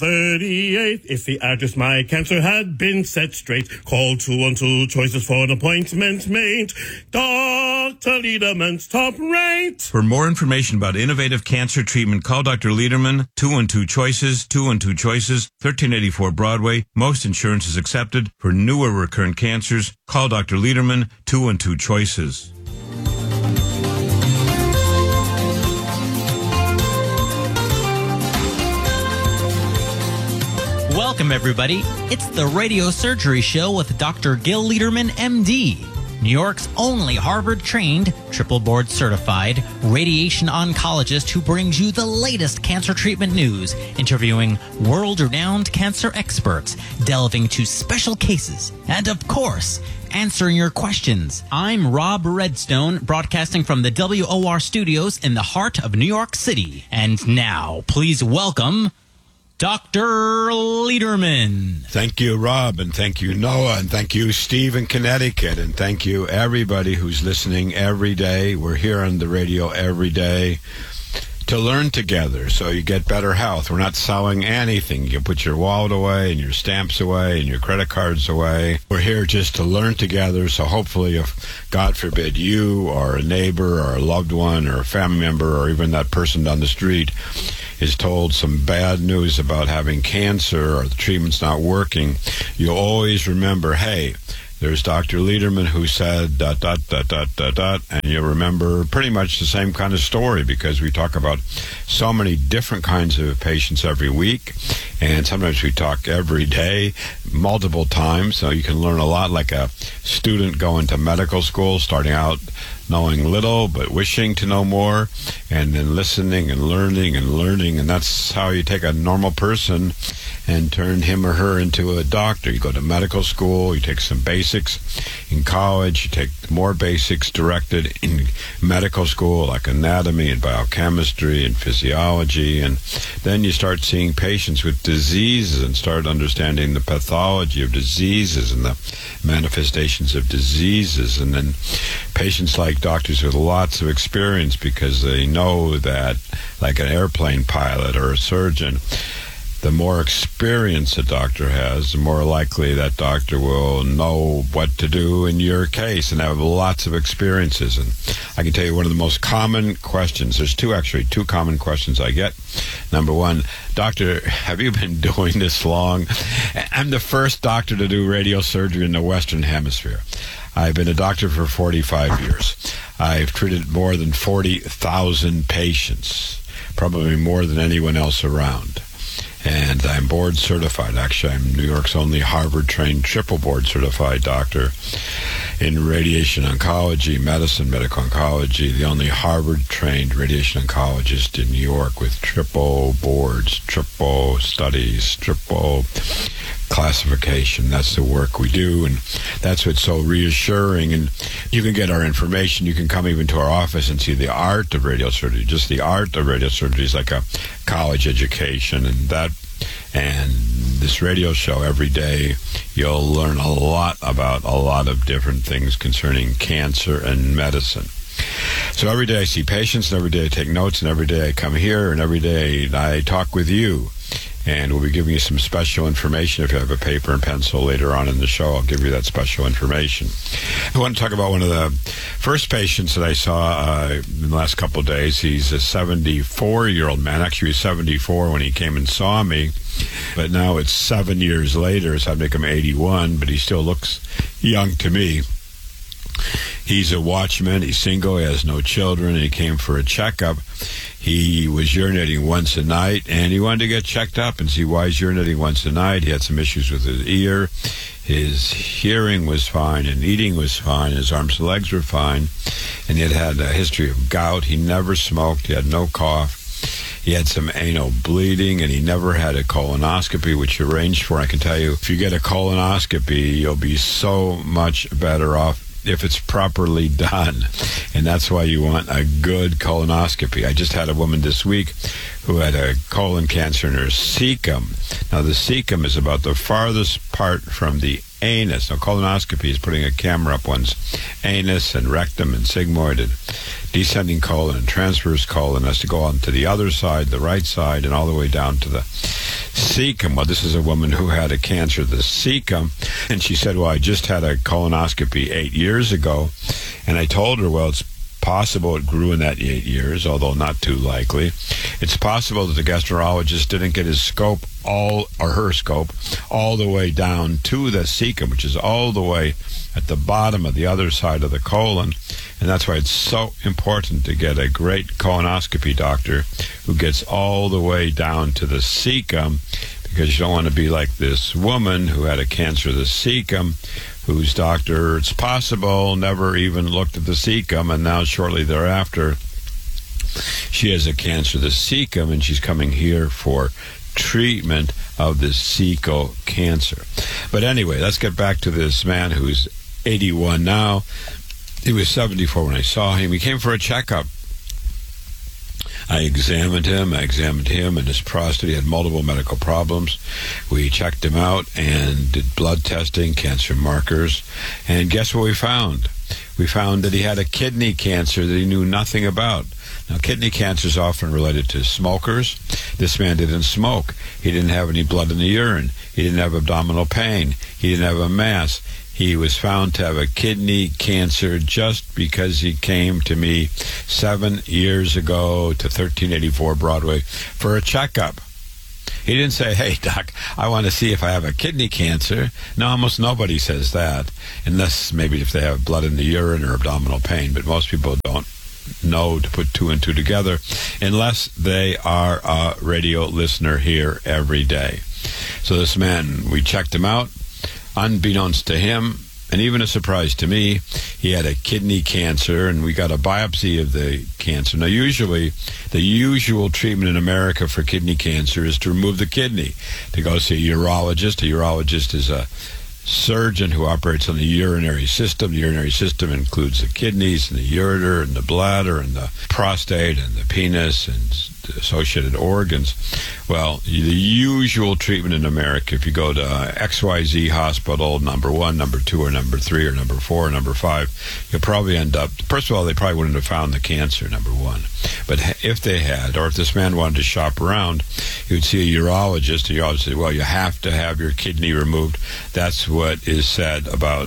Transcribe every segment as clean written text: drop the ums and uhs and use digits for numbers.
38. If the address my cancer had been set straight, call 212 Choices for an appointment made. Dr. Lederman's top rate. For more information about innovative cancer treatment, call Dr. Lederman, 212 Choices, 212 Choices, 1384 Broadway. Most insurance is accepted. For newer recurrent cancers, call Dr. Lederman, 212 Choices. Welcome, everybody. It's the Radio Surgery Show with Dr. Gil Lederman, MD, New York's only Harvard-trained, triple board-certified radiation oncologist who brings you the latest cancer treatment news, interviewing world-renowned cancer experts, delving into special cases, and, of course, answering your questions. I'm Rob Redstone, broadcasting from the WOR studios in the heart of New York City. And now, please welcome Dr. Lederman. Thank you, Rob, and thank you, Noah, and thank you, Steve in Connecticut, and thank you, everybody who's listening every day. We're here on the radio every day to learn together so you get better health. We're not selling anything. You put your wallet away and your stamps away and your credit cards away. We're here just to learn together, so hopefully if, God forbid, you or a neighbor or a loved one or a family member or even that person down the street is told some bad news about having cancer or the treatment's not working, you'll always remember, hey, there's Dr. Lederman who said ... and you'll remember pretty much the same kind of story because we talk about so many different kinds of patients every week, and sometimes we talk every day, multiple times, so you can learn a lot like a student going to medical school, starting out knowing little but wishing to know more, and then listening and learning, and that's how you take a normal person and turn him or her into a doctor. You go to medical school, you take some basics in college, you take more basics directed in medical school like anatomy and biochemistry and physiology, and then you start seeing patients with diseases and start understanding the pathology of diseases and the manifestations of diseases, and then patients like doctors with lots of experience because they know that, like an airplane pilot or a surgeon, the more experience a doctor has, the more likely that doctor will know what to do in your case and have lots of experiences. And I can tell you one of the most common questions, there's two common questions I get. Number one, doctor, have you been doing this long? I'm the first doctor to do radio surgery in the Western Hemisphere. I've been a doctor for 45 years. I've treated more than 40,000 patients, probably more than anyone else around. And I'm board certified. Actually, I'm New York's only Harvard-trained triple board certified doctor in radiation oncology, medicine, medical oncology, the only Harvard-trained radiation oncologist in New York with triple boards, triple studies, triple classification. That's the work we do, and that's what's so reassuring. And you can get our information. You can come even to our office and see the art of radiosurgery. Just the art of radiosurgery is like a college education, and this radio show every day, you'll learn a lot about a lot of different things concerning cancer and medicine. So every day I see patients, and every day I take notes, and every day I come here, and every day I talk with you. And we'll be giving you some special information. If you have a paper and pencil later on in the show, I'll give you that special information. I want to talk about one of the first patients that I saw in the last couple of days. He's a 74-year-old man. Actually, he was 74 when he came and saw me. But now it's 7 years later, so I'd make him 81, but he still looks young to me. He's a watchman. He's single. He has no children. And he came for a checkup. He was urinating once a night, and he wanted to get checked up and see why he's urinating once a night. He had some issues with his ear. His hearing was fine, and eating was fine. His arms and legs were fine, and he had a history of gout. He never smoked. He had no cough. He had some anal bleeding, and he never had a colonoscopy, which you arranged for. I can tell you, if you get a colonoscopy, you'll be so much better off if it's properly done. And that's why you want a good colonoscopy. I just had a woman this week who had a colon cancer in her cecum. Now, the cecum is about the farthest part from the anus. Now, colonoscopy is putting a camera up one's anus and rectum and sigmoid and descending colon and transverse colon. Has to go on to the other side, the right side, and all the way down to the cecum. Well, this is a woman who had a cancer of the cecum, and she said, well, I just had a colonoscopy 8 years ago, and I told her, well, it's possible it grew in that 8 years, although not too likely. It's possible that the gastroenterologist didn't get his scope her scope all the way down to the cecum, which is all the way at the bottom of the other side of the colon. And that's why it's so important to get a great colonoscopy doctor who gets all the way down to the cecum, because you don't want to be like this woman who had a cancer of the cecum, whose doctor, it's possible, never even looked at the cecum, and now shortly thereafter she has a cancer of the cecum, and she's coming here for treatment of this cecal cancer. But anyway, let's get back to this man who's 81 now. He was 74 when I saw him. He came for a checkup. I examined him and his prostate. He had multiple medical problems. We checked him out and did blood testing, cancer markers, and guess what we found? We found that he had a kidney cancer that he knew nothing about. Now, kidney cancer is often related to smokers. This man didn't smoke. He didn't have any blood in the urine. He didn't have abdominal pain. He didn't have a mass. He was found to have a kidney cancer just because he came to me 7 years ago to 1384 Broadway for a checkup. He didn't say, hey, doc, I want to see if I have a kidney cancer. No, almost nobody says that, unless maybe if they have blood in the urine or abdominal pain, but most people don't know to put two and two together unless they are a radio listener here every day. So this man, we checked him out. Unbeknownst to him, and even a surprise to me, he had a kidney cancer, and we got a biopsy of the cancer. Now, usually, the usual treatment in America for kidney cancer is to remove the kidney, to go see a urologist. A urologist is a surgeon who operates on the urinary system. The urinary system includes the kidneys and the ureter and the bladder and the prostate and the penis and the associated organs. Well, the usual treatment in America, if you go to XYZ hospital, number 1, number 2, or number 3, or number 4, or number 5, you'll probably end up, first of all, they probably wouldn't have found the cancer, number 1. But if they had, or if this man wanted to shop around, he would see a urologist. The urologist said, well, you have to have your kidney removed. That's what is said about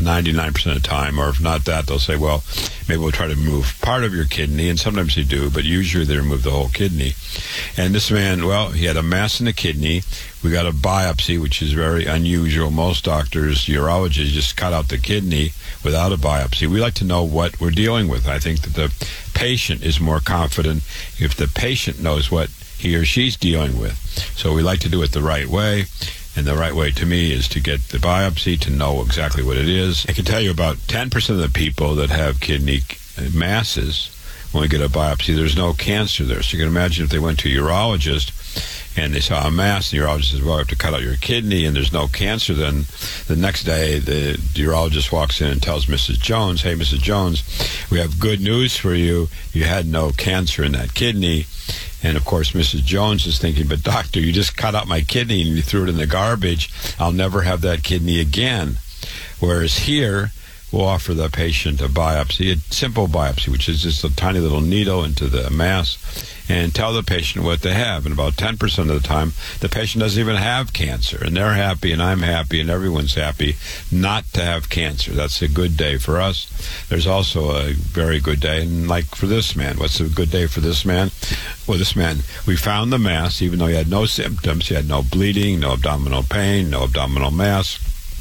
99% of the time, or if not that, they'll say, well, maybe we'll try to remove part of your kidney, and sometimes they do, but usually they remove the whole kidney. And this man, well, he had a mass in the kidney. We got a biopsy, which is very unusual. Most doctors, urologists, just cut out the kidney without a biopsy. We like to know what we're dealing with. I think that the patient is more confident if the patient knows what he or she's dealing with. So we like to do it the right way. And the right way to me is to get the biopsy to know exactly what it is. I can tell you about 10% of the people that have kidney masses, when we get a biopsy, there's no cancer there. So you can imagine if they went to a urologist and they saw a mass, and the urologist says, well, I have to cut out your kidney, and there's no cancer, then the next day the urologist walks in and tells Mrs. Jones, hey, Mrs. Jones, we have good news for you. You had no cancer in that kidney. And, of course, Mrs. Jones is thinking, but doctor, you just cut out my kidney and you threw it in the garbage. I'll never have that kidney again. Whereas here, we'll offer the patient a biopsy, a simple biopsy, which is just a tiny little needle into the mass, and tell the patient what they have. And about 10% of the time, the patient doesn't even have cancer. And they're happy, and I'm happy, and everyone's happy not to have cancer. That's a good day for us. There's also a very good day, and like for this man, what's a good day for this man? Well, this man, we found the mass, even though he had no symptoms. He had no bleeding, no abdominal pain, no abdominal mass.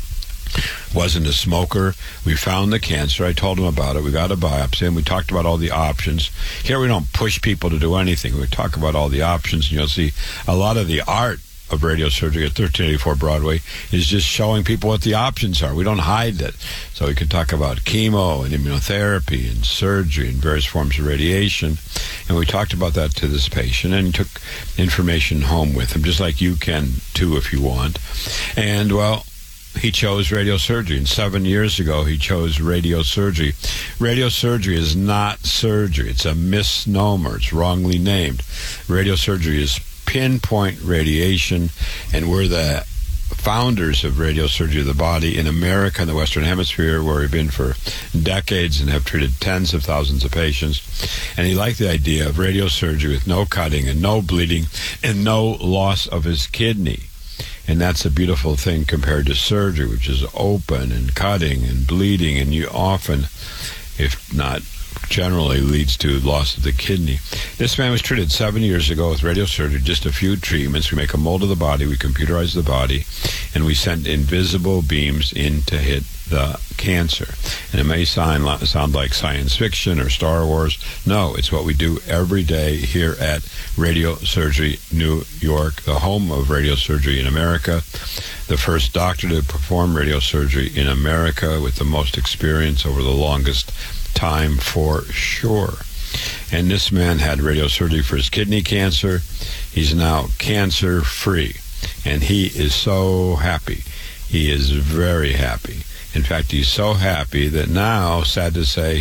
Wasn't a smoker. We found the cancer. I told him about it. We got a biopsy, and we talked about all the options. Here we don't push people to do anything. We talk about all the options, and you'll see a lot of the art of radiosurgery at 1384 Broadway is just showing people what the options are. We don't hide it. So we could talk about chemo and immunotherapy and surgery and various forms of radiation. And we talked about that to this patient and took information home with him, just like you can too if you want. And, well, he chose radiosurgery. And 7 years ago, he chose radiosurgery. Radiosurgery is not surgery. It's a misnomer. It's wrongly named. Radiosurgery is pinpoint radiation, and we're the founders of radiosurgery of the body in America and the Western Hemisphere, where we've been for decades and have treated tens of thousands of patients. And he liked the idea of radiosurgery with no cutting and no bleeding and no loss of his kidney. And that's a beautiful thing compared to surgery, which is open and cutting and bleeding, and you often, if not generally, leads to loss of the kidney. This man was treated 7 years ago with radiosurgery, just a few treatments. We make a mold of the body, we computerize the body, and we send invisible beams in to hit the cancer. And it may sound like science fiction or Star Wars. No, it's what we do every day here at Radiosurgery New York, the home of radiosurgery in America, the first doctor to perform radiosurgery in America with the most experience over the longest time for sure. And this man had radiosurgery for his kidney cancer. He's now cancer-free, and he is so happy. He is very happy. In fact, he's so happy that now, sad to say,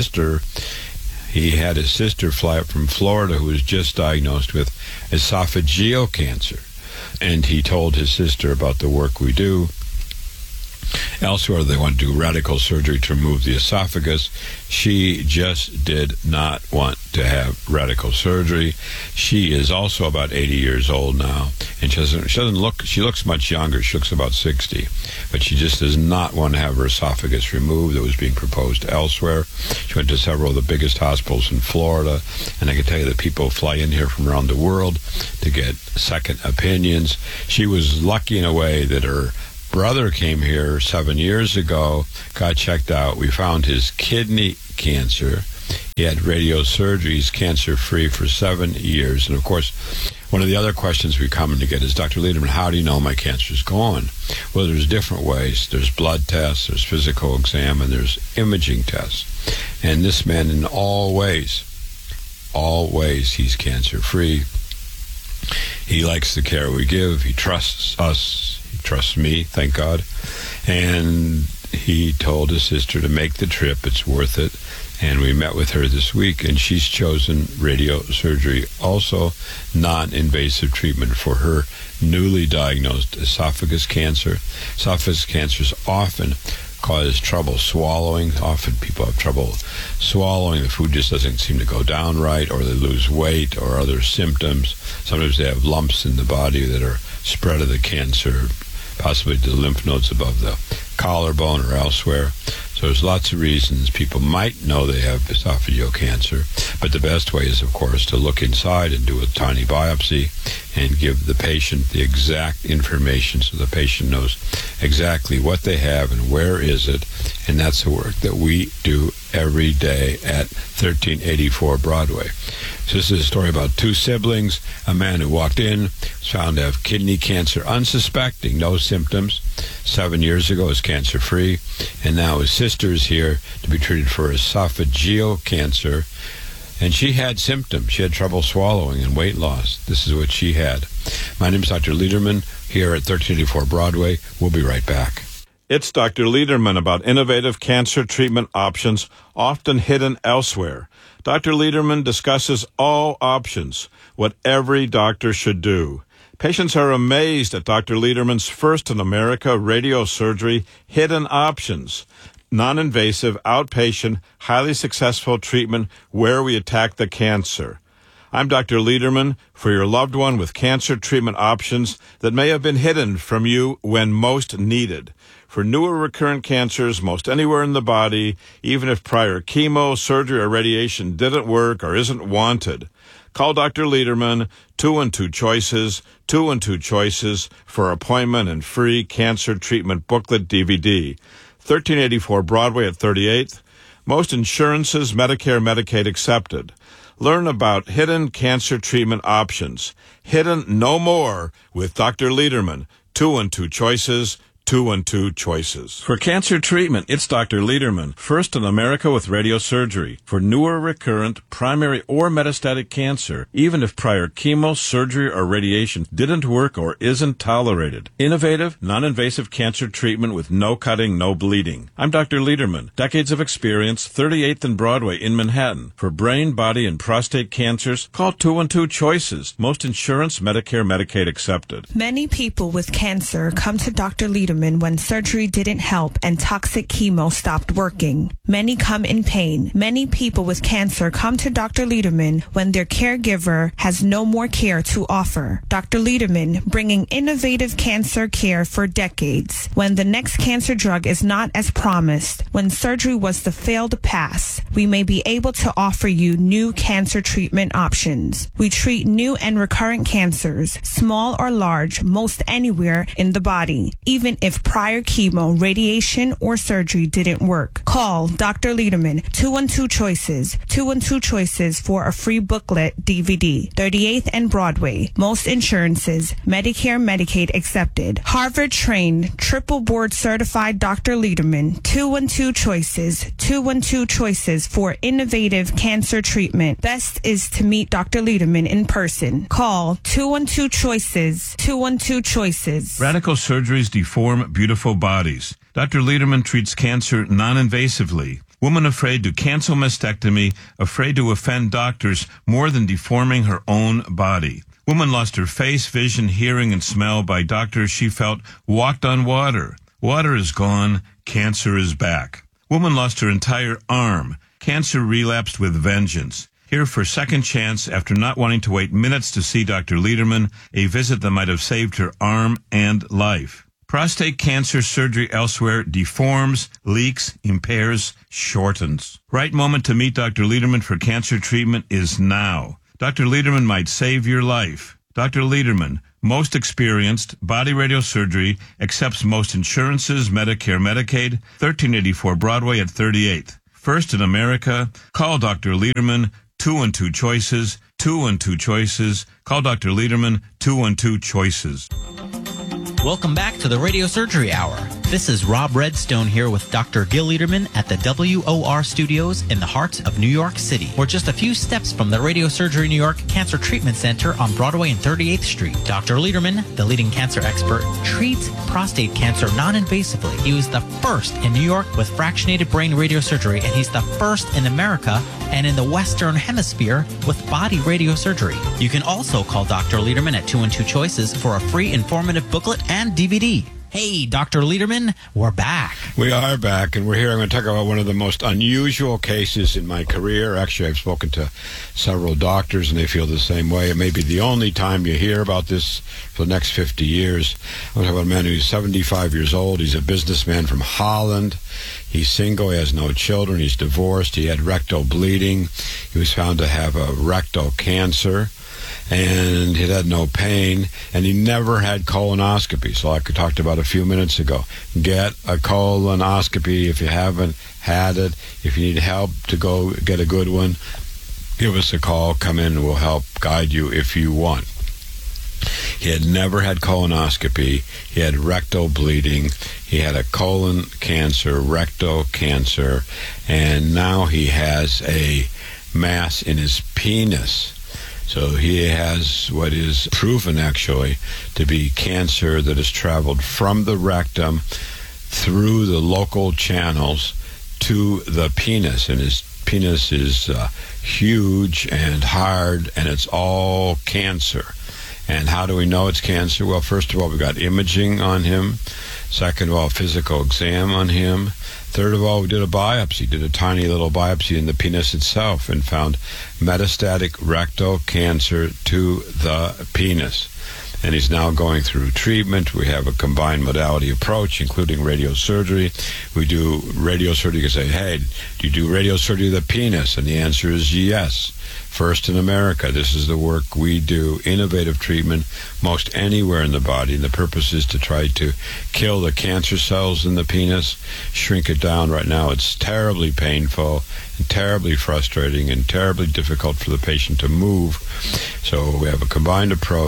he had his sister fly up from Florida who was just diagnosed with esophageal cancer. And he told his sister about the work we do. Elsewhere, they want to do radical surgery to remove the esophagus. She just did not want to have radical surgery. She is also about 80 years old now, and she looks much younger. She looks about 60, but she just does not want to have her esophagus removed. That was being proposed elsewhere. She went to several of the biggest hospitals in Florida, and I can tell you that people fly in here from around the world to get second opinions. She was lucky in a way that her brother came here 7 years ago, got checked out. We found his kidney cancer. He had radiosurgery. He's cancer-free for 7 years. And, of course, one of the other questions we commonly get is, Dr. Lederman, how do you know my cancer's gone? Well, there's different ways. There's blood tests, there's physical exam, and there's imaging tests. And this man, in all ways, he's cancer-free. He likes the care we give. He trusts us. Trust me, thank God. And he told his sister to make the trip. It's worth it. And we met with her this week, and she's chosen radiosurgery, also non-invasive treatment for her newly diagnosed esophagus cancer. Esophagus cancers often cause trouble swallowing. Often people have trouble swallowing. The food just doesn't seem to go down right, or they lose weight, or other symptoms. Sometimes they have lumps in the body that are spread of the cancer, possibly to the lymph nodes above the collarbone or elsewhere. So there's lots of reasons people might know they have esophageal cancer, but the best way is, of course, to look inside and do a tiny biopsy and give the patient the exact information so the patient knows exactly what they have and where is it. And that's the work that we do every day at 1384 Broadway. So this is a story about two siblings. A man who walked in, was found to have kidney cancer, unsuspecting, no symptoms. 7 years ago, is cancer-free. And now his sister's here to be treated for esophageal cancer. And she had symptoms. She had trouble swallowing and weight loss. This is what she had. My name is Dr. Lederman here at 1384 Broadway. We'll be right back. It's Dr. Lederman about innovative cancer treatment options often hidden elsewhere. Dr. Lederman discusses all options, what every doctor should do. Patients are amazed at Dr. Lederman's first in America radiosurgery hidden options. Non-invasive, outpatient, highly successful treatment where we attack the cancer. I'm Dr. Lederman for your loved one with cancer treatment options that may have been hidden from you when most needed. For newer recurrent cancers, most anywhere in the body, even if prior chemo, surgery, or radiation didn't work or isn't wanted. Call Dr. Lederman, 212 Choices, 212 Choices for appointment and free cancer treatment booklet DVD. 1384 Broadway at 38th. Most insurances, Medicare, Medicaid accepted. Learn about hidden cancer treatment options. Hidden no more with Dr. Lederman. 212 Choices, 212 Choices. For cancer treatment, it's Dr. Lederman, first in America with radiosurgery. For newer, recurrent, primary, or metastatic cancer, even if prior chemo, surgery, or radiation didn't work or isn't tolerated. Innovative, non-invasive cancer treatment with no cutting, no bleeding. I'm Dr. Lederman. Decades of experience, 38th and Broadway in Manhattan. For brain, body, and prostate cancers, call 212 Choices. Most insurance, Medicare, Medicaid accepted. Many people with cancer come to Dr. Lederman when surgery didn't help and toxic chemo stopped working. Many come in pain. Many people with cancer come to Dr. Lederman when their caregiver has no more care to offer. Dr. Lederman, bringing innovative cancer care for decades. When the next cancer drug is not as promised, when surgery was the failed pass, we may be able to offer you new cancer treatment options. We treat new and recurrent cancers, small or large, most anywhere in the body, even if prior chemo, radiation, or surgery didn't work. Call Dr. Lederman, 212 Choices, 212 Choices for a free booklet DVD, 38th and Broadway. Most insurances, Medicare, Medicaid accepted. Harvard-trained, triple board certified Dr. Lederman, 212 Choices, 212 Choices for innovative cancer treatment. Best is to meet Dr. Lederman in person. Call 212 Choices, 212 Choices. Radical surgeries deform beautiful bodies. Dr. Lederman treats cancer non-invasively. Woman afraid to cancel mastectomy, afraid to offend doctors more than deforming her own body. Woman lost her face, vision, hearing, and smell by doctors she felt walked on water. Water is gone. Cancer is back. Woman lost her entire arm. Cancer relapsed with vengeance. Here for second chance after not wanting to wait minutes to see Dr. Lederman, a visit that might have saved her arm and life. Prostate cancer surgery elsewhere deforms, leaks, impairs, shortens. Right moment to meet Dr. Lederman for cancer treatment is now. Dr. Lederman might save your life. Dr. Lederman, most experienced, body radiosurgery, accepts most insurances, Medicare, Medicaid, 1384 Broadway at 38th. First in America, call Dr. Lederman, 212 Choices, 212 Choices. Call Dr. Lederman, 212 Choices. Welcome back to the Radio Surgery Hour. This is Rob Redstone here with Dr. Gil Lederman at the WOR Studios in the heart of New York City. We're just a few steps from the Radio Surgery New York Cancer Treatment Center on Broadway and 38th Street. Dr. Lederman, the leading cancer expert, treats prostate cancer non-invasively. He was the first in New York with fractionated brain radiosurgery, and he's the first in America and in the Western Hemisphere with body radiosurgery. You can also call Dr. Lederman at 212 Choices for a free informative booklet and DVD. Hey, Dr. Lederman, we're back. We are back, and we're here. I'm going to talk about one of the most unusual cases in my career. Actually, I've spoken to several doctors, and they feel the same way. It may be the only time you hear about this for the next 50 years. I'm going to talk about a man who's 75 years old. He's a businessman from Holland. He's single. He has no children. He's divorced. He had rectal bleeding. He was found to have a rectal cancer. And he had no pain, and he never had colonoscopy. So like I talked about a few minutes ago, get a colonoscopy if you haven't had it. If you need help to go get a good one, give us a call. Come in, and we'll help guide you if you want. He had never had colonoscopy. He had rectal bleeding. He had a colon cancer, rectal cancer, and now he has a mass in his penis. So he has what is proven actually to be cancer that has traveled from the rectum through the local channels to the penis. And his penis is huge and hard, and it's all cancer. And how do we know it's cancer? Well, first of all, we got imaging on him. Second of all, physical exam on him. Third of all, we did a biopsy, did a tiny little biopsy in the penis itself and found metastatic rectal cancer to the penis. And he's now going through treatment. We have a combined modality approach, including radiosurgery. We do radiosurgery. You can say, hey, do you do radiosurgery of the penis? And the answer is yes. First in America. This is the work we do. Innovative treatment most anywhere in the body. And the purpose is to try to kill the cancer cells in the penis, shrink it down. Right now it's terribly painful and terribly frustrating and terribly difficult for the patient to move. So we have a combined approach.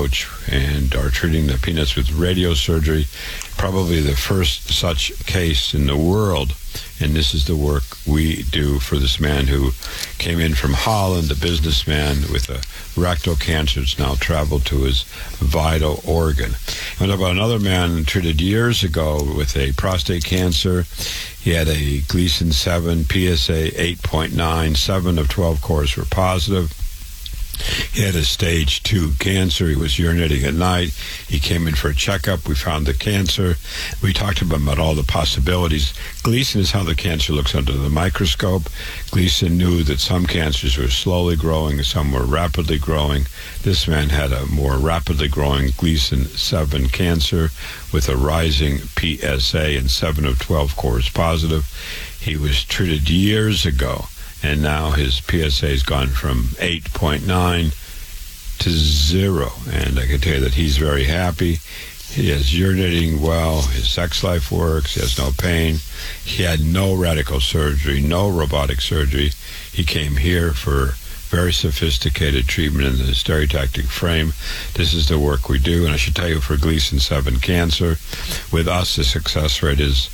and are treating the peanuts with radiosurgery, probably the first such case in the world. And this is the work we do for this man who came in from Holland, a businessman with a rectal cancer. It's now traveled to his vital organ. And about another man treated years ago with a prostate cancer. He had a Gleason 7, PSA 8.9, 7 of 12 cores were positive. He had a stage 2 cancer. He was urinating at night. He came in for a checkup. We found the cancer. We talked to him about all the possibilities. Gleason is how the cancer looks under the microscope. Gleason knew that some cancers were slowly growing and some were rapidly growing. This man had a more rapidly growing Gleason 7 cancer with a rising PSA and 7 of 12 cores positive. He was treated years ago, and now his PSA has gone from 8.9 to 0. And I can tell you that he's very happy. He is urinating well. His sex life works. He has no pain. He had no radical surgery, no robotic surgery. He came here for very sophisticated treatment in the stereotactic frame. This is the work we do. And I should tell you, for Gleason 7 cancer, with us, the success rate is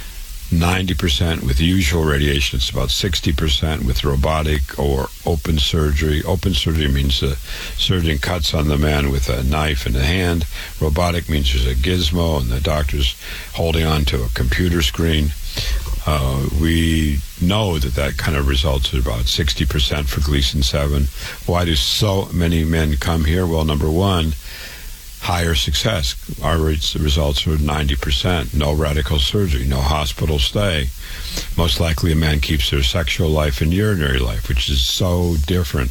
90%. With usual radiation, it's about 60%. With robotic or open surgery. Open surgery means the surgeon cuts on the man with a knife in the hand. Robotic means there's a gizmo and the doctor's holding on to a computer screen. We know that kind of results in about 60% for Gleason 7. Why do so many men come here? Well, number one, higher success. Our results are 90%. No radical surgery, no hospital stay. Most likely a man keeps their sexual life and urinary life, which is so different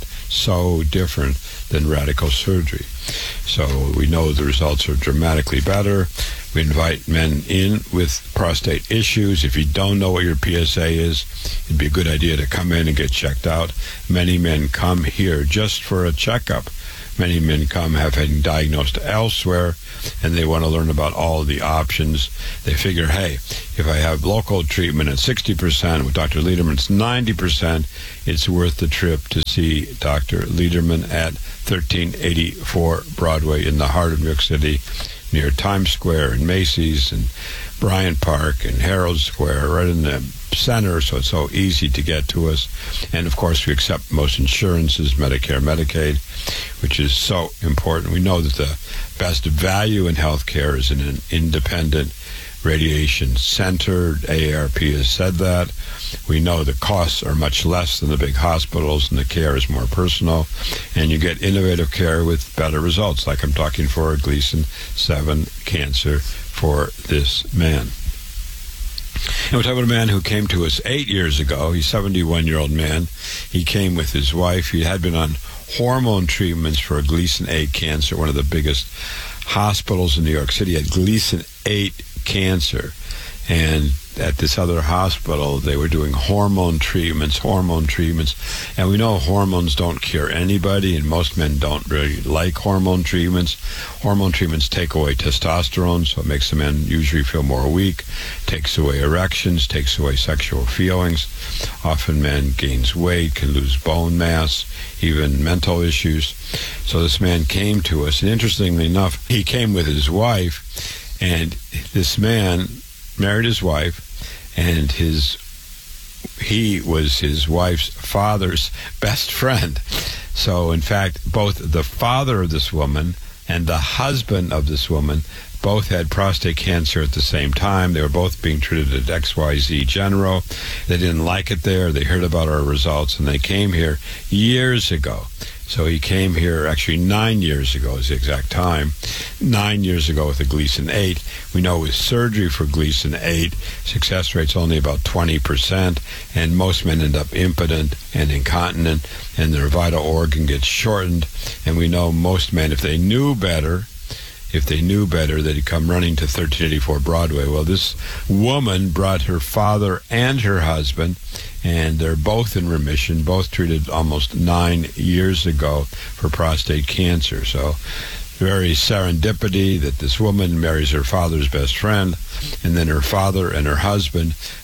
than radical surgery. So we know the results are dramatically better. We invite men in with prostate issues. If you don't know what your PSA is, it'd be a good idea to come in and get checked out. Many men come here just for a checkup. Many men come have been diagnosed elsewhere, and they want to learn about all the options. They figure, hey, if I have local treatment at 60%, with Dr. Lederman it's 90%, it's worth the trip to see Dr. Lederman at 1384 Broadway in the heart of New York City, near Times Square and Macy's and Bryant Park and Herald Square, right in the center, so it's so easy to get to us. And of course, we accept most insurances, Medicare, Medicaid, which is so important. We know that the best value in healthcare is in an independent radiation center. AARP has said that. We know the costs are much less than the big hospitals, and the care is more personal, and you get innovative care with better results, like I'm talking for Gleason 7 cancer for this man. And we're talking about a man who came to us 8 years ago. He's a 71-year-old man. He came with his wife. He had been on hormone treatments for Gleason 8 cancer, one of the biggest hospitals in New York City. He had Gleason 8 cancer. And at this other hospital, they were doing hormone treatments. And we know hormones don't cure anybody, and most men don't really like hormone treatments. Hormone treatments take away testosterone, so it makes the men usually feel more weak, takes away erections, takes away sexual feelings. Often men gains weight, can lose bone mass, even mental issues. So this man came to us, and interestingly enough, he came with his wife, and this man married his wife, and he was his wife's father's best friend. So in fact, both the father of this woman and the husband of this woman both had prostate cancer at the same time. They were both being treated at XYZ General. They didn't like it there. They heard about our results, and they came here years ago. So he came here, actually 9 years ago is the exact time, 9 years ago with a Gleason 8. We know with surgery for Gleason 8, success rate's only about 20%, and most men end up impotent and incontinent, and their vital organ gets shortened. And we know most men, if they knew better, they'd come running to 1384 Broadway. Well, this woman brought her father and her husband, and they're both in remission, both treated almost 9 years ago for prostate cancer. So very serendipity that this woman marries her father's best friend, and then her father and her husband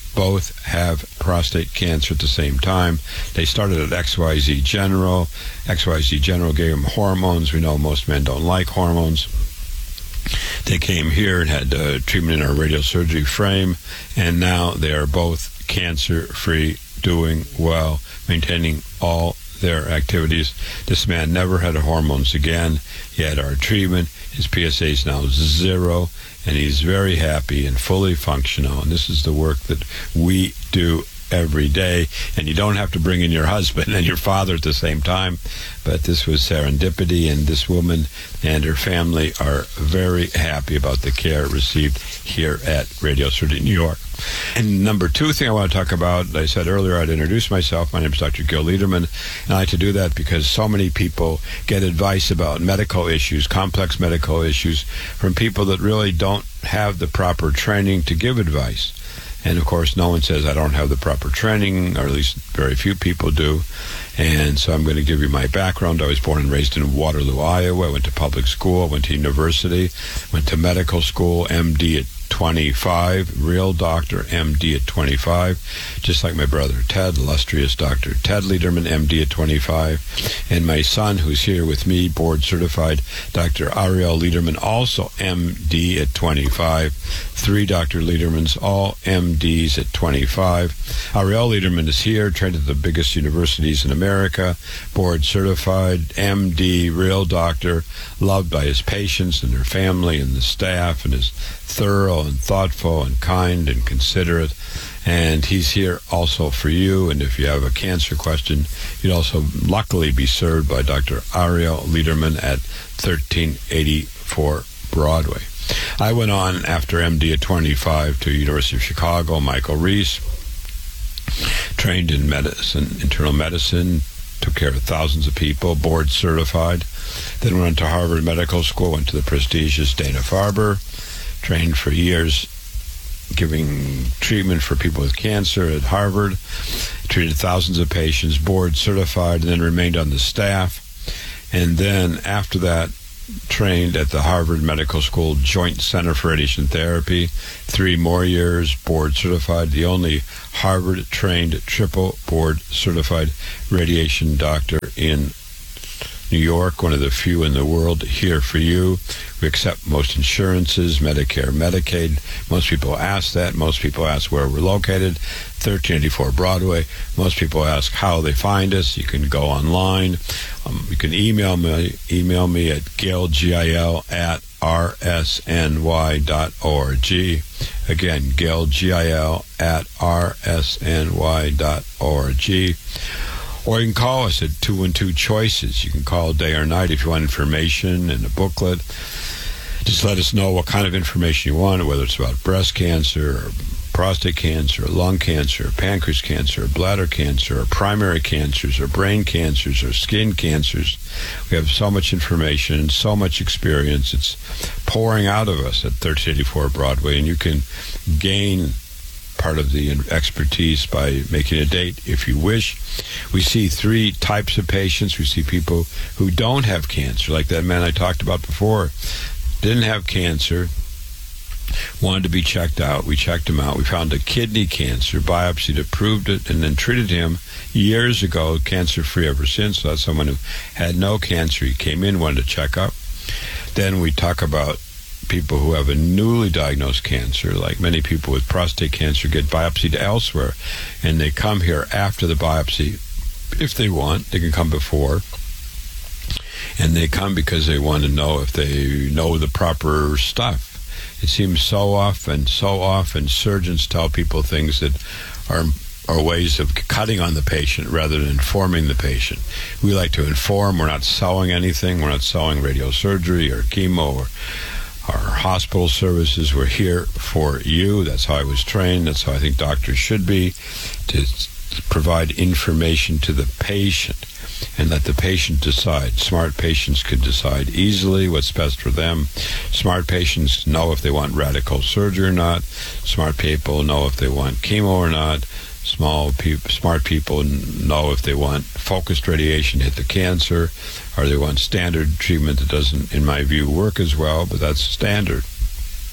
both have prostate cancer at the same time. They started at XYZ General. XYZ General gave them hormones. We know most men don't like hormones. They came here and had treatment in our radiosurgery frame, and now they are both cancer-free, doing well, maintaining all their activities. This man never had hormones again. He had our treatment. His PSA is now 0, and he's very happy and fully functional. And this is the work that we do every day. And you don't have to bring in your husband and your father at the same time. But this was serendipity, and this woman and her family are very happy about the care received here at Radiosurgery New York. And number 2 thing I want to talk about, I said earlier I'd introduce myself. My name is Dr. Gil Liederman, and I like to do that because so many people get advice about medical issues, complex medical issues, from people that really don't have the proper training to give advice. And, of course, no one says I don't have the proper training, or at least very few people do. And so I'm going to give you my background. I was born and raised in Waterloo, Iowa. I went to public school, went to university, went to medical school, MD at 25, real doctor, MD at 25, just like my brother Ted, illustrious Dr. Ted Liederman, MD at 25, and my son, who's here with me, board certified, Dr. Ariel Liederman, also MD at 25, 3 Dr. Liedermans, all MDs at 25. Ariel Liederman is here, trained at the biggest universities in America, board certified, MD, real doctor, loved by his patients and their family and the staff, and is thorough and thoughtful and kind and considerate. And he's here also for you. And if you have a cancer question, you'd also luckily be served by Dr. Ariel Liederman at 1384 Broadway. I went on after MD at 25 to University of Chicago, Michael Reese, trained in medicine, internal medicine, took care of thousands of people, board certified. Then went to Harvard Medical School, went to the prestigious Dana-Farber, trained for years giving treatment for people with cancer at Harvard, treated thousands of patients, board certified, and then remained on the staff. And then after that, trained at the Harvard Medical School Joint Center for Radiation Therapy, 3 more years, board certified, the only Harvard-trained triple board certified radiation doctor in New York, one of the few in the world. Here for you. We accept most insurances, Medicare, Medicaid. Most people ask that. Most people ask where we're located. 1384 Broadway. Most people ask how they find us. You can go online. You can email me at gil, at rsny.org. Again, gil, at rsny.org. Or you can call us at 212-CHOICES. You can call day or night if you want information and a booklet. Just let us know what kind of information you want, whether it's about breast cancer, or prostate cancer, or lung cancer, or pancreas cancer, or bladder cancer, or primary cancers, or brain cancers, or skin cancers. We have so much information and so much experience. It's pouring out of us at 1384 Broadway, and you can gain part of the expertise by making a date if you wish. We see 3 types of patients. We see people who don't have cancer, like that man I talked about before. Didn't have cancer, wanted to be checked out. We checked him out. We found a kidney cancer, biopsy that proved it, and then treated him years ago, cancer-free ever since. So that's someone who had no cancer. He came in, wanted to check up. Then we talk about people who have a newly diagnosed cancer, like many people with prostate cancer, get biopsied elsewhere, and they come here after the biopsy. If they want, they can come before, and they come because they want to know if they know the proper stuff. It seems so often surgeons tell people things that are ways of cutting on the patient rather than informing the patient. We like to inform. We're not selling anything. We're not selling radiosurgery or chemo or our hospital services. We're here for you. That's how I was trained. That's how I think doctors should be, to provide information to the patient and let the patient decide. Smart patients can decide easily what's best for them. Smart patients know if they want radical surgery or not. Smart people know if they want chemo or not. Smart people know if they want focused radiation to hit the cancer, or they want standard treatment that doesn't, in my view, work as well, but that's standard.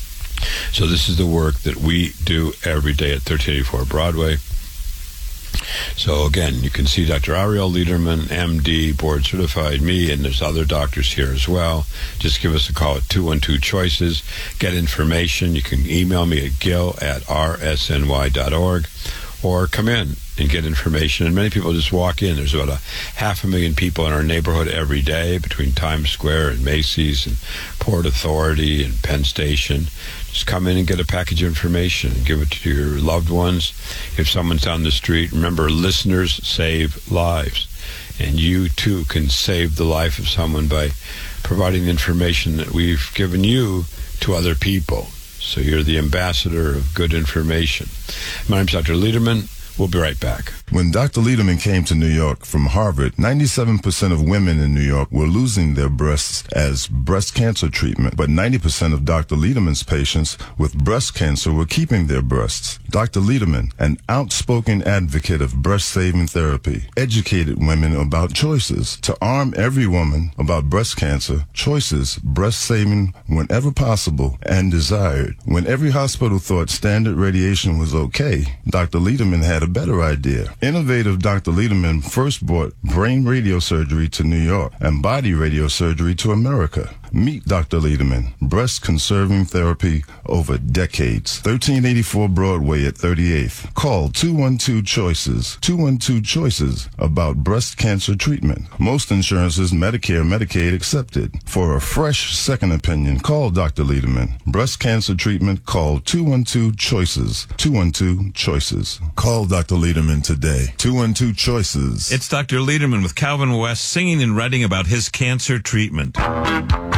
So this is the work that we do every day at 1384 Broadway. So again, you can see Dr. Ariel Lederman, MD, board certified, me, and there's other doctors here as well. Just give us a call at 212-CHOICES. Get information. You can email me at gil@rsny.org or come in and get information. And many people just walk in. There's about 500,000 people in our neighborhood every day between Times Square and Macy's and Port Authority and Penn Station. Just come in and get a package of information and give it to your loved ones. If someone's down the street, remember, listeners save lives. And you, too, can save the life of someone by providing the information that we've given you to other people. So you're the ambassador of good information. My name's Dr. Lederman. We'll be right back. When Dr. Lederman came to New York from Harvard, 97% of women in New York were losing their breasts as breast cancer treatment, but 90% of Dr. Lederman's patients with breast cancer were keeping their breasts. Dr. Lederman, an outspoken advocate of breast-saving therapy, educated women about choices. To arm every woman about breast cancer, Choices, breast-saving whenever possible and desired. When every hospital thought standard radiation was okay, Dr. Lederman had a better idea. Innovative Dr. Lederman first brought brain radiosurgery to New York and body radiosurgery to America. Meet Dr. Lederman, breast-conserving therapy over decades. 1384 Broadway at 38th. Call 212-CHOICES. 212-CHOICES about breast cancer treatment. Most insurances, Medicare, Medicaid accepted. For a fresh second opinion, call Dr. Lederman. Breast cancer treatment, call 212-CHOICES. 212-CHOICES. Call Dr. Lederman today. 212-CHOICES. It's Dr. Lederman with Calvin West singing and writing about his cancer treatment.